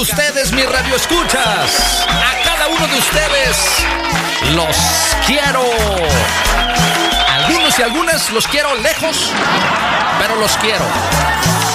Ustedes, mis radioescuchas, a cada uno de ustedes los quiero. Algunos y algunas los quiero lejos, pero los quiero.